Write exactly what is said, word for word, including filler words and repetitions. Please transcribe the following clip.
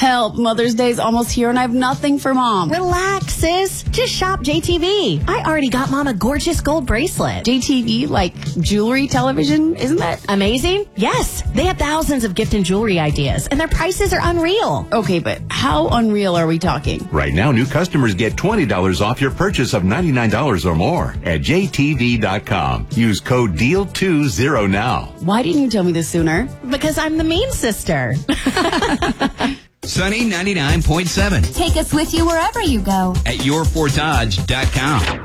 Help, Mother's Day's almost here and I have nothing for Mom. Relax, sis. Just shop J T V. I already got Mom a gorgeous gold bracelet. J T V, like jewelry, television, isn't that amazing? Yes. They have thousands of gift and jewelry ideas, and their prices are unreal. Okay, but how unreal are we talking? Right now, new customers get twenty dollars off your purchase of ninety-nine dollars or more at J T V dot com. Use code D E A L two zero now. Why didn't you tell me this sooner? Because I'm the mean sister. Sunny ninety-nine point seven. Take us with you wherever you go. At your ford dodge dot com.